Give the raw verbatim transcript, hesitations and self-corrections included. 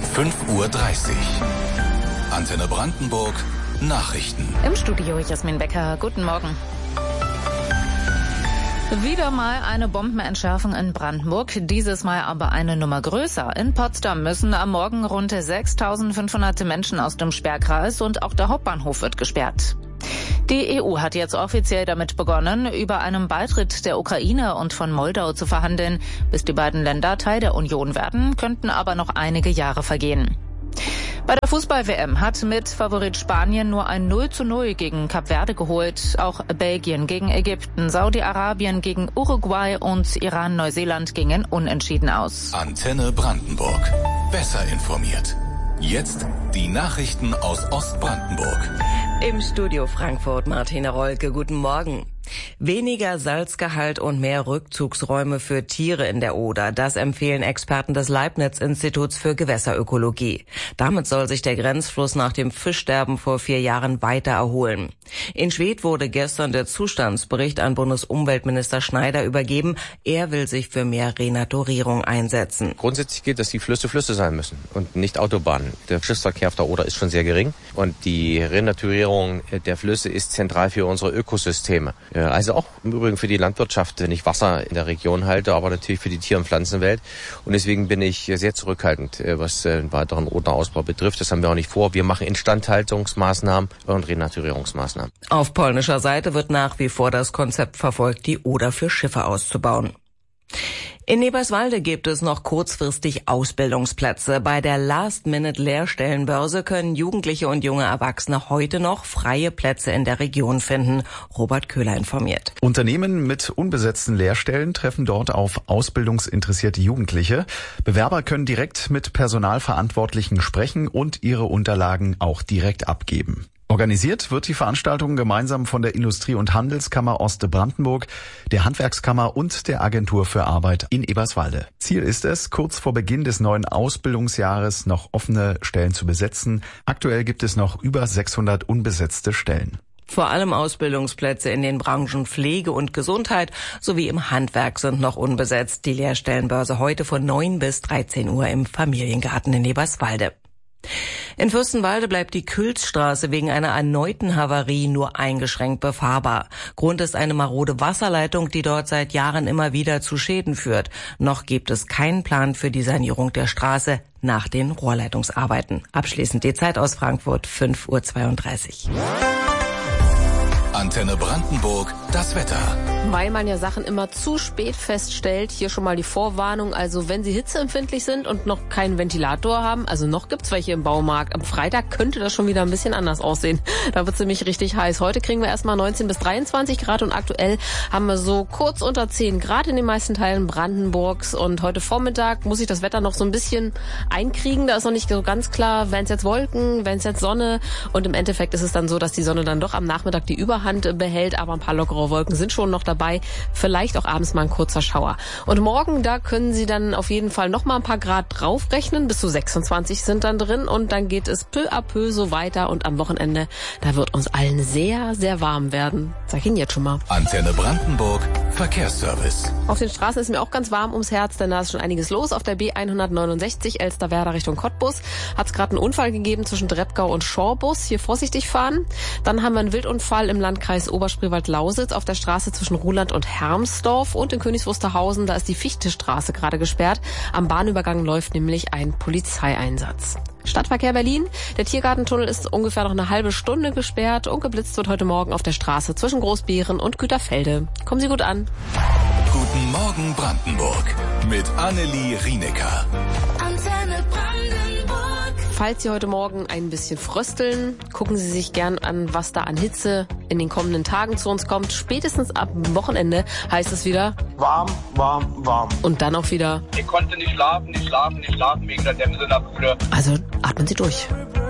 fünf Uhr dreißig. Antenne Brandenburg, Nachrichten. Im Studio Jasmin Becker, guten Morgen. Wieder mal eine Bombenentschärfung in Brandenburg, dieses Mal aber eine Nummer größer. In Potsdam müssen am Morgen rund sechstausendfünfhundert Menschen aus dem Sperrkreis und auch der Hauptbahnhof wird gesperrt. Die E U hat jetzt offiziell damit begonnen, über einen Beitritt der Ukraine und von Moldau zu verhandeln. Bis die beiden Länder Teil der Union werden, könnten aber noch einige Jahre vergehen. Bei der Fußball-W M hat mit Favorit Spanien nur ein null zu null gegen Kap Verde geholt. Auch Belgien gegen Ägypten, Saudi-Arabien gegen Uruguay und Iran-Neuseeland gingen unentschieden aus. Antenne Brandenburg. Besser informiert. Jetzt die Nachrichten aus Ostbrandenburg. Im Studio Frankfurt Martina Rolke, guten Morgen. Weniger Salzgehalt und mehr Rückzugsräume für Tiere in der Oder, das empfehlen Experten des Leibniz-Instituts für Gewässerökologie. Damit soll sich der Grenzfluss nach dem Fischsterben vor vier Jahren weiter erholen. In Schwedt wurde gestern der Zustandsbericht an Bundesumweltminister Schneider übergeben. Er will sich für mehr Renaturierung einsetzen. Grundsätzlich gilt, dass die Flüsse Flüsse sein müssen und nicht Autobahnen. Der Schiffsverkehr auf der Oder ist schon sehr gering und die Renaturierung der Flüsse ist zentral für unsere Ökosysteme. Also auch im Übrigen für die Landwirtschaft, wenn ich Wasser in der Region halte, aber natürlich für die Tier- und Pflanzenwelt. Und deswegen bin ich sehr zurückhaltend, was den weiteren Oderausbau betrifft. Das haben wir auch nicht vor. Wir machen Instandhaltungsmaßnahmen und Renaturierungsmaßnahmen. Auf polnischer Seite wird nach wie vor das Konzept verfolgt, die Oder für Schiffe auszubauen. In Eberswalde gibt es noch kurzfristig Ausbildungsplätze. Bei der Last-Minute-Lehrstellenbörse können Jugendliche und junge Erwachsene heute noch freie Plätze in der Region finden. Robert Köhler informiert. Unternehmen mit unbesetzten Lehrstellen treffen dort auf ausbildungsinteressierte Jugendliche. Bewerber können direkt mit Personalverantwortlichen sprechen und ihre Unterlagen auch direkt abgeben. Organisiert wird die Veranstaltung gemeinsam von der Industrie- und Handelskammer Ostbrandenburg, der Handwerkskammer und der Agentur für Arbeit in Eberswalde. Ziel ist es, kurz vor Beginn des neuen Ausbildungsjahres noch offene Stellen zu besetzen. Aktuell gibt es noch über sechshundert unbesetzte Stellen. Vor allem Ausbildungsplätze in den Branchen Pflege und Gesundheit sowie im Handwerk sind noch unbesetzt. Die Lehrstellenbörse heute von neun bis dreizehn Uhr im Familiengarten in Eberswalde. In Fürstenwalde bleibt die Külzstraße wegen einer erneuten Havarie nur eingeschränkt befahrbar. Grund ist eine marode Wasserleitung, die dort seit Jahren immer wieder zu Schäden führt. Noch gibt es keinen Plan für die Sanierung der Straße nach den Rohrleitungsarbeiten. Abschließend die Zeit aus Frankfurt, fünf Uhr zweiunddreißig. Antenne Brandenburg, das Wetter. Weil man ja Sachen immer zu spät feststellt, hier schon mal die Vorwarnung, also wenn Sie hitzeempfindlich sind und noch keinen Ventilator haben, also noch gibt's welche im Baumarkt, am Freitag könnte das schon wieder ein bisschen anders aussehen. Da wird's nämlich richtig heiß. Heute kriegen wir erstmal neunzehn bis dreiundzwanzig Grad und aktuell haben wir so kurz unter zehn Grad in den meisten Teilen Brandenburgs und heute Vormittag muss ich das Wetter noch so ein bisschen einkriegen, da ist noch nicht so ganz klar, wenn es jetzt Wolken, wenn es jetzt Sonne und im Endeffekt ist es dann so, dass die Sonne dann doch am Nachmittag die Überhand behält, aber ein paar lockere Wolken sind schon noch dabei. Vielleicht auch abends mal ein kurzer Schauer. Und morgen, da können Sie dann auf jeden Fall noch mal ein paar Grad draufrechnen. Bis zu sechsundzwanzig sind dann drin und dann geht es peu à peu so weiter und am Wochenende, da wird uns allen sehr, sehr warm werden. Sag ich Ihnen jetzt schon mal. Antenne Brandenburg, Verkehrsservice. Auf den Straßen ist mir auch ganz warm ums Herz, denn da ist schon einiges los. Auf der B hundertneunundsechzig Elsterwerda Richtung Cottbus hat es gerade einen Unfall gegeben zwischen Dreppgau und Schorbus. Hier vorsichtig fahren. Dann haben wir einen Wildunfall im Landkreis Oberspreewald-Lausitz auf der Straße zwischen Ruhland und Hermsdorf und in Königs Wusterhausen, da ist die Fichtestraße gerade gesperrt. Am Bahnübergang läuft nämlich ein Polizeieinsatz. Stadtverkehr Berlin. Der Tiergartentunnel ist ungefähr noch eine halbe Stunde gesperrt und geblitzt wird heute Morgen auf der Straße zwischen Großbeeren und Güterfelde. Kommen Sie gut an. Guten Morgen Brandenburg mit Annelie Rienecker. Antenne Brandenburg. Falls Sie heute Morgen ein bisschen frösteln, gucken Sie sich gern an, was da an Hitze in den kommenden Tagen zu uns kommt. Spätestens ab Wochenende heißt es wieder warm, warm, warm. Und dann auch wieder ich konnte nicht schlafen, nicht schlafen, nicht schlafen wegen der Dämse in der Bude. Also atmen Sie durch.